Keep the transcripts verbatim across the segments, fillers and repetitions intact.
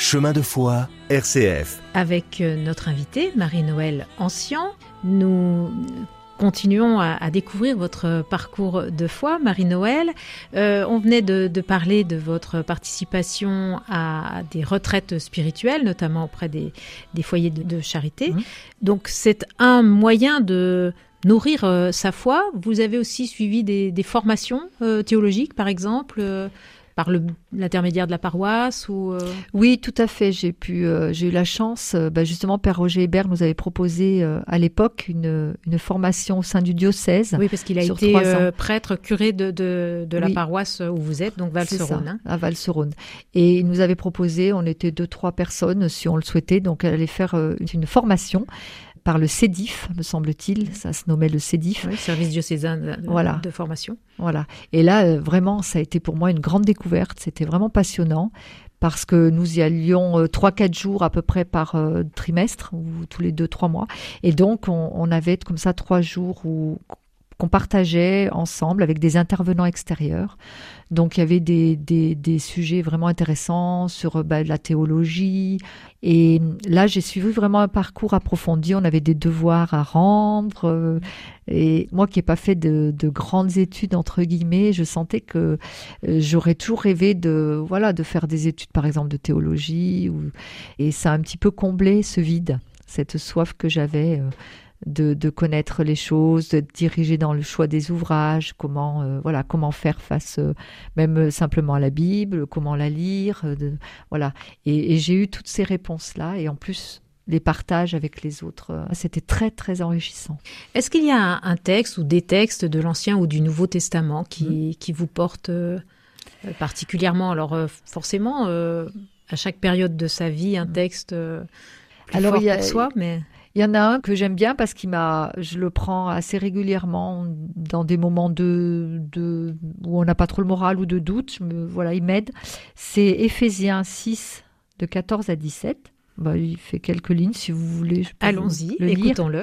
Chemin de foi, R C F. Avec notre invitée, Marie-Noëlle Ancien, nous continuons à, à découvrir votre parcours de foi, Marie-Noëlle. Euh, on venait de, de parler de votre participation à des retraites spirituelles, notamment auprès des, des foyers de, de charité. Mmh. Donc c'est un moyen de nourrir euh, sa foi. Vous avez aussi suivi des, des formations euh, théologiques, par exemple euh, par le, l'intermédiaire de la paroisse ou euh... Oui, tout à fait. J'ai pu, euh, j'ai eu la chance. Euh, bah justement, Père Roger Hébert nous avait proposé euh, à l'époque une, une formation au sein du diocèse. Oui, parce qu'il a été euh, prêtre, curé de, de, de la oui. paroisse où vous êtes, donc Val-Serône. Hein. À Val-Serône. Et il nous avait proposé, on était deux, trois personnes, si on le souhaitait, donc aller faire euh, une formation par le CEDIF, me semble-t-il, ça se nommait le CEDIF. Oui, service diocésain de, voilà. de formation. Voilà. Et là, euh, vraiment, ça a été pour moi une grande découverte. C'était vraiment passionnant parce que nous y allions euh, trois, quatre jours à peu près par euh, trimestre ou tous les deux, trois mois. Et donc, on, on avait comme ça trois jours où qu'on partageait ensemble avec des intervenants extérieurs. Donc, il y avait des, des, des sujets vraiment intéressants sur bah, la théologie. Et là, j'ai suivi vraiment un parcours approfondi. On avait des devoirs à rendre. Euh, et moi qui n'ai pas fait de, de grandes études, entre guillemets, je sentais que euh, j'aurais toujours rêvé de, voilà, de faire des études, par exemple, de théologie. Ou, et ça a un petit peu comblé ce vide, cette soif que j'avais euh, De, de connaître les choses, de diriger dans le choix des ouvrages, comment euh, voilà comment faire face euh, même simplement à la Bible, comment la lire, euh, de, voilà. Et, et j'ai eu toutes ces réponses là, et en plus les partages avec les autres, euh, c'était très très enrichissant. Est-ce qu'il y a un, un texte ou des textes de l'Ancien ou du Nouveau Testament qui mmh. qui vous portent euh, particulièrement? Alors euh, forcément, euh, à chaque période de sa vie, un texte euh, plus Alors, fort il y a, pour soi, mais il y en a un que j'aime bien parce qu'il m'a, je le prends assez régulièrement dans des moments de, de où on n'a pas trop le moral ou de doute. Je me, voilà, il m'aide. C'est Éphésiens six, de quatorze à dix-sept. Bah, il fait quelques lignes si vous voulez. Je peux Allons-y, le écoutons-le.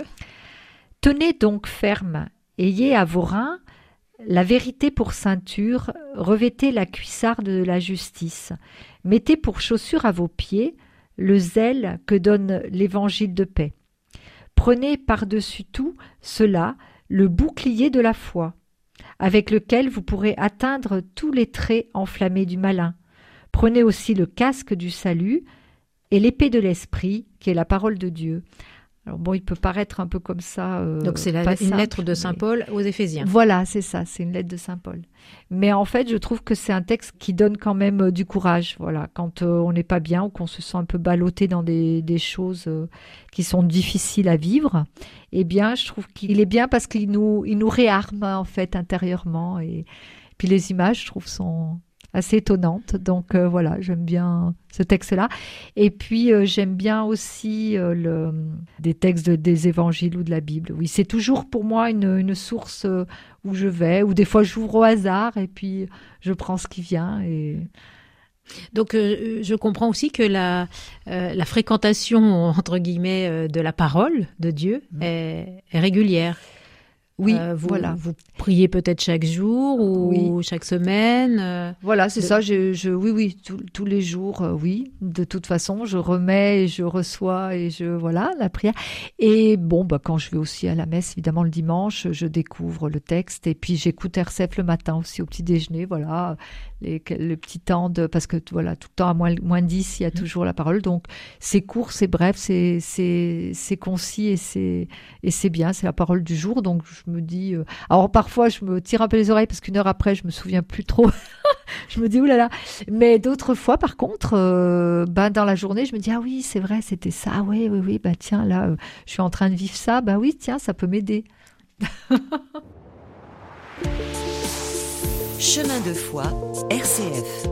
Tenez donc ferme, ayez à vos reins la vérité pour ceinture, revêtez la cuissarde de la justice. Mettez pour chaussure à vos pieds le zèle que donne l'évangile de paix. Prenez par-dessus tout cela le bouclier de la foi, avec lequel vous pourrez atteindre tous les traits enflammés du malin. Prenez aussi le casque du salut et l'épée de l'esprit, qui est la parole de Dieu. Alors bon, il peut paraître un peu comme ça. Euh, Donc c'est la, une simple, lettre de Saint Paul aux Éphésiens. Voilà, c'est ça, c'est une lettre de Saint Paul. Mais en fait, je trouve que c'est un texte qui donne quand même euh, du courage. Voilà, quand euh, on n'est pas bien ou qu'on se sent un peu ballotté dans des, des choses euh, qui sont difficiles à vivre, eh bien, je trouve qu'il est bien parce qu'il nous, il nous réarme en fait intérieurement. Et puis les images, je trouve, sont assez étonnante. Donc euh, voilà, j'aime bien ce texte-là. Et puis euh, j'aime bien aussi euh, le, des textes de, des évangiles ou de la Bible. Oui, c'est toujours pour moi une, une source euh, où je vais, ou des fois j'ouvre au hasard et puis je prends ce qui vient. Et... Donc euh, je comprends aussi que la, euh, la fréquentation, entre guillemets, euh, de la parole de Dieu mmh. est, est régulière. Oui, euh, vous, voilà. Vous priez peut-être chaque jour ou oui. chaque semaine euh, Voilà, c'est de... ça. Je, je, oui, oui, tout, tous les jours, euh, oui. De toute façon, je remets et je reçois et je voilà la prière. Et bon, bah quand je vais aussi à la messe, évidemment le dimanche, je découvre le texte et puis j'écoute R C F le matin aussi au petit déjeuner. Voilà, les, le petit temps de parce que voilà tout le temps à moins moins dix, il y a toujours la parole. Donc c'est court, c'est bref, c'est c'est c'est concis et c'est et c'est bien. C'est la parole du jour. Donc je me dis, euh... alors parfois je me tire un peu les oreilles parce qu'une heure après je me souviens plus trop. Je me dis oulala. Mais d'autres fois par contre, euh, ben dans la journée je me dis ah oui c'est vrai c'était ça, ah oui oui oui bah tiens là euh, je suis en train de vivre ça, bah oui tiens ça peut m'aider. Chemin de foi, R C F.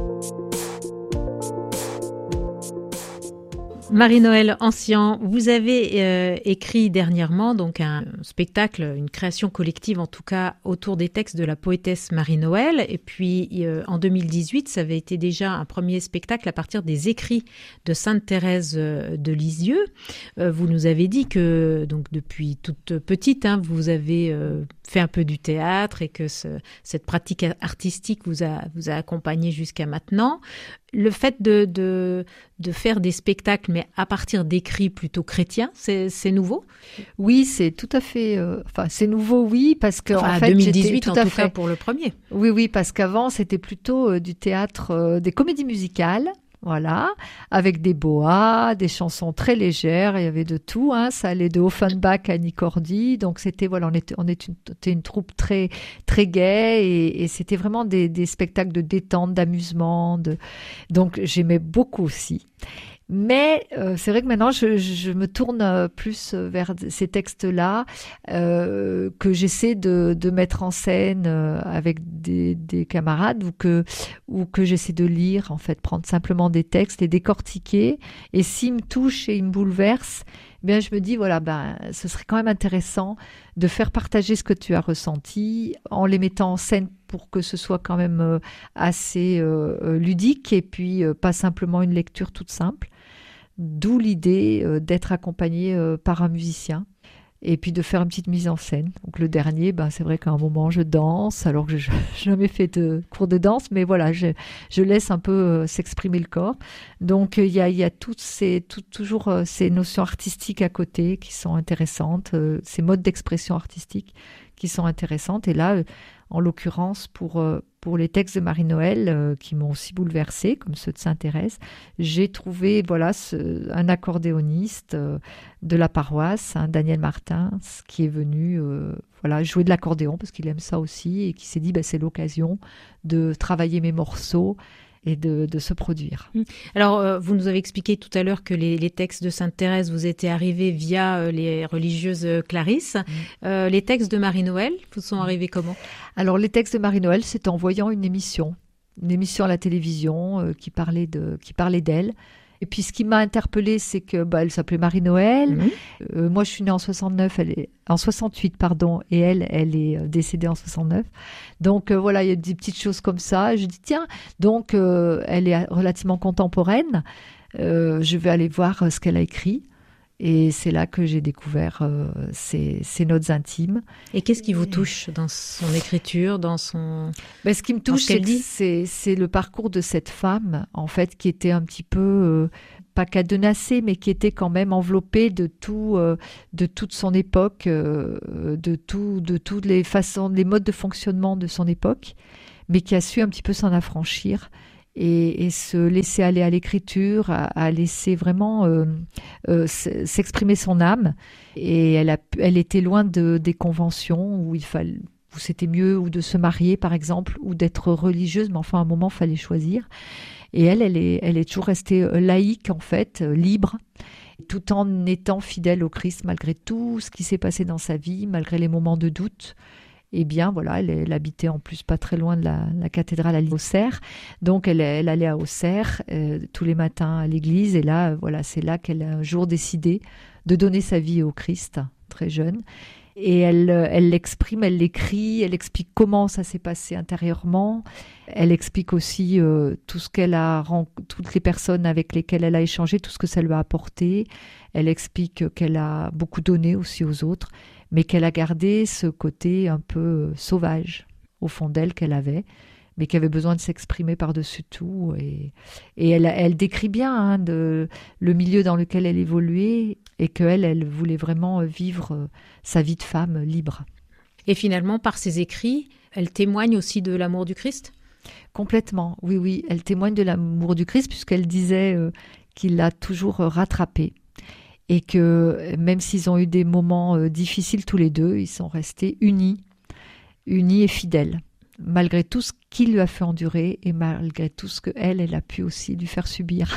Marie-Noëlle Ancien, vous avez euh, écrit dernièrement donc un spectacle, une création collective en tout cas autour des textes de la poétesse Marie-Noëlle. Et puis euh, en deux mille dix-huit, ça avait été déjà un premier spectacle à partir des écrits de Sainte Thérèse de Lisieux. Euh, vous nous avez dit que donc depuis toute petite, hein, vous avez euh, fait un peu du théâtre et que ce, cette pratique artistique vous a, vous a accompagné jusqu'à maintenant. Le fait de, de, de faire des spectacles, mais à partir d'écrits plutôt chrétiens, c'est, c'est nouveau? Oui, c'est tout à fait... Euh, enfin, c'est nouveau, oui, parce que enfin, en fait, deux mille dix-huit, tout en à tout fait... cas, pour le premier. Oui, oui, parce qu'avant, c'était plutôt euh, du théâtre, euh, des comédies musicales, voilà, avec des boas, des chansons très légères, il y avait de tout, hein, ça allait de Offenbach à Nicordi, donc c'était, voilà, on était, on était une, était une troupe très, très gaie, et, et c'était vraiment des, des spectacles de détente, d'amusement, de... donc j'aimais beaucoup aussi. Mais euh, c'est vrai que maintenant, je, je me tourne plus vers ces textes-là euh, que j'essaie de, de mettre en scène euh, avec des, des camarades ou que, ou que j'essaie de lire, en fait, prendre simplement des textes, les décortiquer. Et s'ils me touchent et ils me bouleversent, eh bien, je me dis, voilà, ben, ce serait quand même intéressant de faire partager ce que tu as ressenti en les mettant en scène pour que ce soit quand même euh, assez euh, ludique et puis euh, pas simplement une lecture toute simple. D'où l'idée euh, d'être accompagné euh, par un musicien et puis de faire une petite mise en scène. Donc le dernier, ben, c'est vrai qu'à un moment je danse alors que je n'ai jamais fait de cours de danse, mais voilà, je, je laisse un peu euh, s'exprimer le corps. Donc il y a, y a toutes ces, tout, toujours euh, ces notions artistiques à côté qui sont intéressantes, euh, ces modes d'expression artistique qui sont intéressantes. Et là, euh, en l'occurrence, pour, euh, pour les textes de Marie-Noël euh, qui m'ont aussi bouleversée, comme ceux de Sainte-Thérèse, j'ai trouvé voilà, ce, un accordéoniste euh, de la paroisse, hein, Daniel Martin, qui est venu euh, voilà, jouer de l'accordéon parce qu'il aime ça aussi et qui s'est dit bah, c'est l'occasion de travailler mes morceaux et de, de se produire. Alors, euh, vous nous avez expliqué tout à l'heure que les, les textes de Sainte-Thérèse vous étaient arrivés via euh, les religieuses Clarisse. Mmh. Euh, les textes de Marie-Noël vous sont arrivés comment? Alors, les textes de Marie-Noël, c'est en voyant une émission, une émission à la télévision euh, qui parlait de, qui parlait d'elle. Et puis, ce qui m'a interpellée, c'est que bah, elle s'appelait Marie-Noël. Mmh. Euh, moi, je suis née en soixante-neuf, elle est en soixante-huit, pardon, et elle, elle est décédée en soixante-neuf. Donc euh, voilà, il y a des petites choses comme ça. Je dis tiens, donc euh, elle est relativement contemporaine. Euh, je vais aller voir ce qu'elle a écrit. Et c'est là que j'ai découvert euh, ces, ces notes intimes. Et qu'est-ce qui vous touche dans son écriture, dans son... Ben, ce qui me touche, c'est, c'est, c'est le parcours de cette femme, en fait, qui était un petit peu, euh, pas cadenassée, mais qui était quand même enveloppée de tout, euh, de toute son époque, euh, de tout, de toutes les façons, les modes de fonctionnement de son époque, mais qui a su un petit peu s'en affranchir. Et, et se laisser aller à l'écriture, à, à laisser vraiment euh, euh, s'exprimer son âme. Et elle, a, elle était loin de, des conventions où il fallait, où c'était mieux ou de se marier par exemple, ou d'être religieuse, mais enfin à un moment il fallait choisir. Et elle, elle est, elle est toujours restée laïque en fait, libre, tout en étant fidèle au Christ malgré tout ce qui s'est passé dans sa vie, malgré les moments de doute. Eh bien, voilà, elle, elle habitait en plus pas très loin de la, la cathédrale à Auxerre. Donc, elle, elle allait à Auxerre euh, tous les matins à l'église. Et là, voilà, c'est là qu'elle a un jour décidé de donner sa vie au Christ, très jeune. Et elle, elle l'exprime, elle l'écrit, elle explique comment ça s'est passé intérieurement. Elle explique aussi euh, tout ce qu'elle a, toutes les personnes avec lesquelles elle a échangé, tout ce que ça lui a apporté. Elle explique qu'elle a beaucoup donné aussi aux autres, mais qu'elle a gardé ce côté un peu sauvage au fond d'elle qu'elle avait, mais qui avait besoin de s'exprimer par-dessus tout. Et, et elle, elle décrit bien hein, de, le milieu dans lequel elle évoluait et qu'elle, elle voulait vraiment vivre sa vie de femme libre. Et finalement, par ses écrits, elle témoigne aussi de l'amour du Christ ? Complètement, oui, oui. Elle témoigne de l'amour du Christ puisqu'elle disait euh, qu'il l'a toujours rattrapée. Et que même s'ils ont eu des moments euh, difficiles tous les deux, ils sont restés unis, unis et fidèles, malgré tout ce qu'il lui a fait endurer et malgré tout ce qu'elle, elle a pu aussi lui faire subir.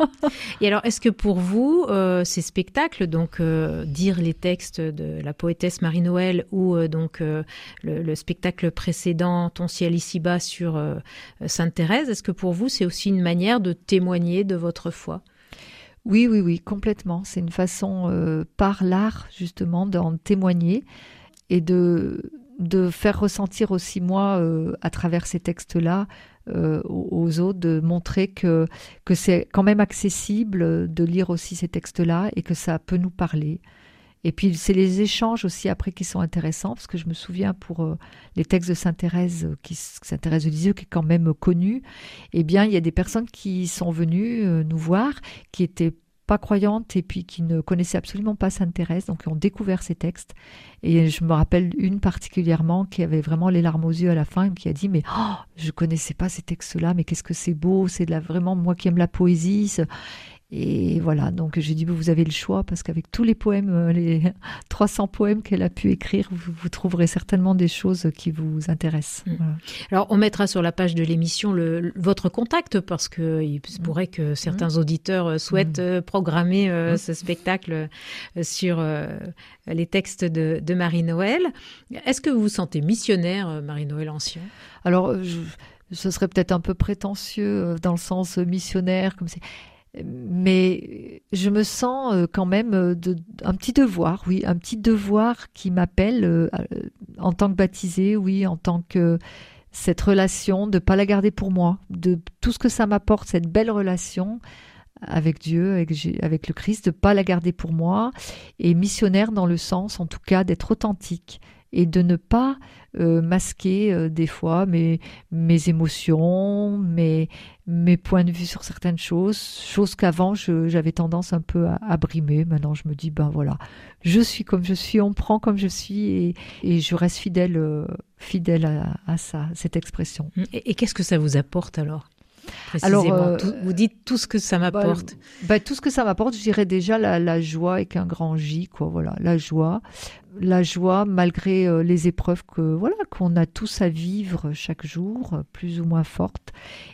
Et alors, est-ce que pour vous, euh, ces spectacles, donc euh, dire les textes de la poétesse Marie-Noël ou euh, donc euh, le, le spectacle précédent, Ton ciel ici-bas sur euh, Sainte-Thérèse, est-ce que pour vous, c'est aussi une manière de témoigner de votre foi ? Oui, oui, oui, complètement. C'est une façon, euh, par l'art, justement, d'en témoigner et de, de faire ressentir aussi, moi, euh, à travers ces textes-là, euh, aux autres, de montrer que, que c'est quand même accessible de lire aussi ces textes-là et que ça peut nous parler. Et puis, c'est les échanges aussi après qui sont intéressants, parce que je me souviens pour euh, les textes de Sainte Thérèse, euh, qui, Sainte Thérèse de Lisieux, qui est quand même connue, eh bien, il y a des personnes qui sont venues euh, nous voir, qui étaient pas croyantes et puis qui ne connaissaient absolument pas Sainte Thérèse, donc qui ont découvert ces textes. Et je me rappelle une particulièrement qui avait vraiment les larmes aux yeux à la fin, qui a dit « Mais oh, je connaissais pas ces textes-là, mais qu'est-ce que c'est beau, c'est de la, vraiment moi qui aime la poésie. » Et voilà, donc j'ai dit, vous avez le choix, parce qu'avec tous les poèmes, les trois cents poèmes qu'elle a pu écrire, vous, vous trouverez certainement des choses qui vous intéressent. Mmh. Voilà. Alors, on mettra sur la page de l'émission le, votre contact, parce qu'il pourrait que certains mmh. auditeurs souhaitent mmh. programmer euh, mmh. ce spectacle sur euh, les textes de, de Marie-Noël. Est-ce que vous vous sentez missionnaire, Marie-Noël Ancien ? Alors, je, ce serait peut-être un peu prétentieux dans le sens missionnaire, comme c'est... Mais je me sens quand même de, un petit devoir, oui, un petit devoir qui m'appelle euh, en tant que baptisée, oui, en tant que cette relation, de ne pas la garder pour moi, de tout ce que ça m'apporte, cette belle relation avec Dieu, avec, avec le Christ, de ne pas la garder pour moi, et missionnaire dans le sens, en tout cas, d'être authentique et de ne pas euh, masquer euh, des fois mes, mes émotions, mes, mes points de vue sur certaines choses, choses qu'avant je, j'avais tendance un peu à, à brimer. Maintenant je me dis, ben voilà, je suis comme je suis, on me prend comme je suis et, et je reste fidèle, euh, fidèle à, à ça, cette expression. Et, et qu'est-ce que ça vous apporte alors ? Alors, euh, tout, vous dites tout ce que ça m'apporte. Bah, bah, tout ce que ça m'apporte, je dirais déjà la, la joie avec un grand J, quoi. Voilà, la joie, la joie malgré euh, les épreuves que voilà qu'on a tous à vivre chaque jour, plus ou moins fortes.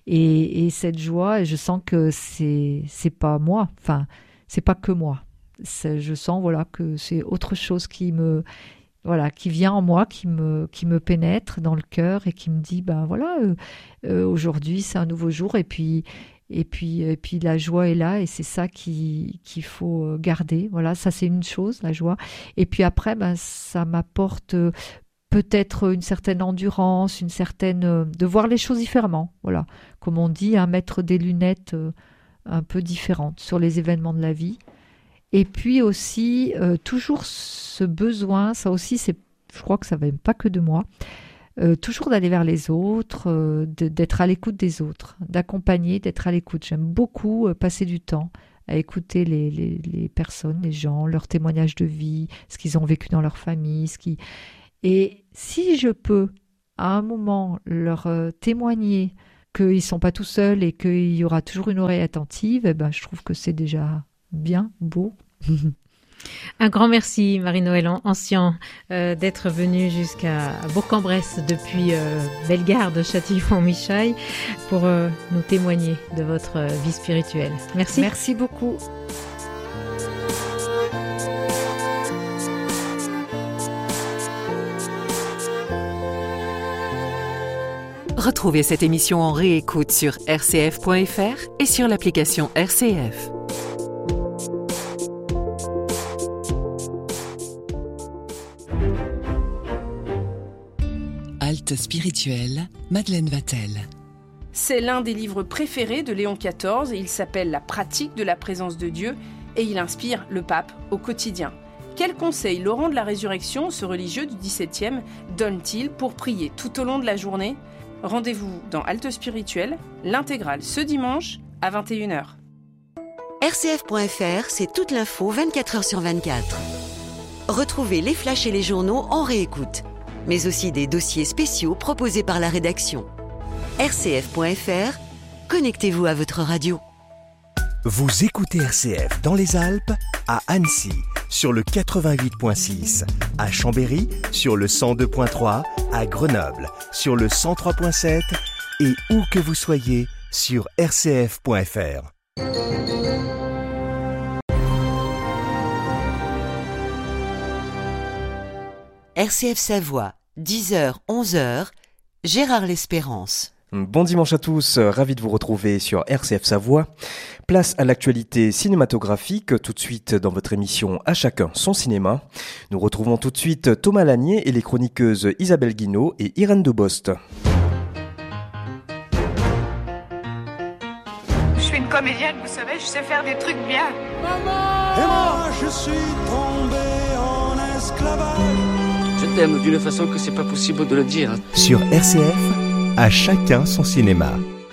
Et, et cette joie, je sens que c'est c'est pas moi. Enfin, c'est pas que moi. C'est, je sens voilà que c'est autre chose qui me Voilà, qui vient en moi, qui me, qui me pénètre dans le cœur et qui me dit, ben voilà, euh, euh, aujourd'hui c'est un nouveau jour et puis, et puis, et puis la joie est là et c'est ça qui, qu'il faut garder. Voilà, ça c'est une chose, la joie. Et puis après, ben, ça m'apporte peut-être une certaine endurance, une certaine, de voir les choses différemment. Voilà, comme on dit, hein, mettre des lunettes un peu différentes sur les événements de la vie. Et puis aussi, euh, toujours ce besoin, ça aussi, c'est, je crois que ça ne vient pas que de moi, euh, toujours d'aller vers les autres, euh, de, d'être à l'écoute des autres, d'accompagner, d'être à l'écoute. J'aime beaucoup euh, passer du temps à écouter les, les, les personnes, les gens, leurs témoignages de vie, ce qu'ils ont vécu dans leur famille. Ce qui... Et si je peux, à un moment, leur euh, témoigner qu'ils ne sont pas tout seuls et qu'il y aura toujours une oreille attentive, eh ben, je trouve que c'est déjà... bien, beau. Un grand merci Marie-Noël Ancien euh, d'être venue jusqu'à Bourg-en-Bresse depuis euh, Bellegarde, Châtillon-Michaille pour euh, nous témoigner de votre euh, vie spirituelle. Merci. Merci beaucoup. Retrouvez cette émission en réécoute sur r c f point f r et sur l'application R C F. Halte spirituelle, Madeleine Vatel. C'est l'un des livres préférés de Léon quatorze et il s'appelle La pratique de la présence de Dieu et il inspire le pape au quotidien. Quels conseils Laurent de la Résurrection, ce religieux du dix-septième, donne-t-il pour prier tout au long de la journée ? Rendez-vous dans Halte spirituelle, l'intégrale ce dimanche à vingt et une heures. R C F point F R, c'est toute l'info vingt-quatre heures sur vingt-quatre. Retrouvez les flashs et les journaux en réécoute, mais aussi des dossiers spéciaux proposés par la rédaction. R C F point F R, connectez-vous à votre radio. Vous écoutez R C F dans les Alpes, à Annecy, sur le quatre-vingt-huit virgule six, à Chambéry, sur le cent deux virgule trois, à Grenoble, sur le cent trois virgule sept, et où que vous soyez, sur R C F point F R. R C F Savoie, dix heures, onze heures, Gérard L'Espérance. Bon dimanche à tous, ravi de vous retrouver sur R C F Savoie. Place à l'actualité cinématographique, tout de suite dans votre émission À chacun son cinéma. Nous retrouvons tout de suite Thomas Lanier et les chroniqueuses Isabelle Guinaud et Irène Debost. Je suis une comédienne, vous savez, je sais faire des trucs bien. Maman! Et moi, je suis tombé en Je t'aime d'une façon que c'est pas possible de le dire. Sur R C F, à chacun son cinéma.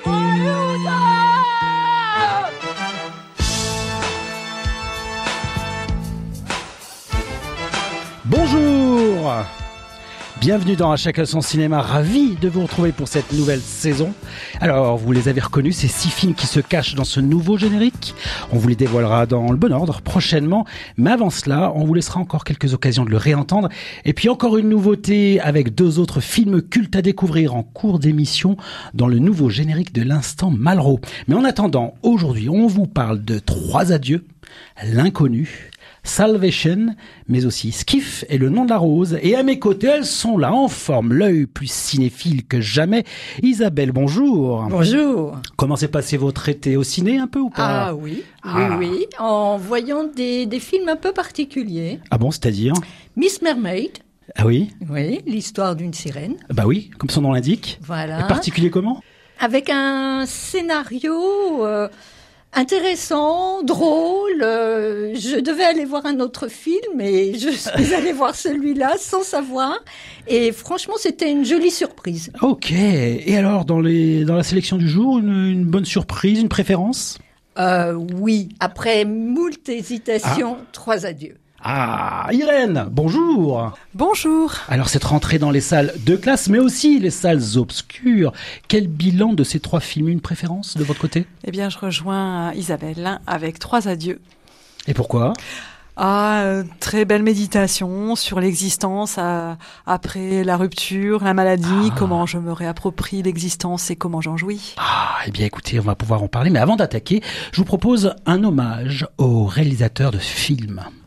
Bonjour! Bienvenue dans À chacun son cinéma, ravi de vous retrouver pour cette nouvelle saison. Alors, vous les avez reconnus, ces six films qui se cachent dans ce nouveau générique. On vous les dévoilera dans le bon ordre prochainement, mais avant cela, on vous laissera encore quelques occasions de le réentendre. Et puis encore une nouveauté avec deux autres films cultes à découvrir en cours d'émission dans le nouveau générique de l'Instant Malraux. Mais en attendant, aujourd'hui, on vous parle de Trois adieux, L'inconnu, Salvation, mais aussi Skiff et Le nom de la rose. Et à mes côtés, elles sont là en forme, l'œil plus cinéphile que jamais. Isabelle, bonjour. Bonjour. Comment s'est passé votre été au ciné, un peu ou pas? Ah oui, Ah. oui, oui, en voyant des, des films un peu particuliers. Ah bon, c'est-à-dire? Miss Mermaid, Ah oui? oui, l'histoire d'une sirène, Bah oui, comme son nom l'indique. voilà. Et particulier comment? Avec un scénario euh, intéressant, drôle. euh, je devais aller voir un autre film et je suis allée voir celui-là sans savoir. Et franchement, c'était une jolie surprise. Ok. Et alors, dans, les, dans la sélection du jour, une, une bonne surprise, une préférence? Euh, oui, après moult hésitations, Trois adieux. Ah, Irène, bonjour. Bonjour. Alors, cette rentrée dans les salles de classe, mais aussi les salles obscures. Quel bilan de ces trois films? Une préférence de votre côté? Eh bien, je rejoins Isabelle avec Trois adieux. Et pourquoi? Ah, euh, très belle méditation sur l'existence euh, après la rupture, la maladie, Ah. comment je me réapproprie l'existence et comment j'en jouis. Ah, eh bien écoutez, on va pouvoir en parler. Mais avant d'attaquer, je vous propose un hommage au réalisateur de film.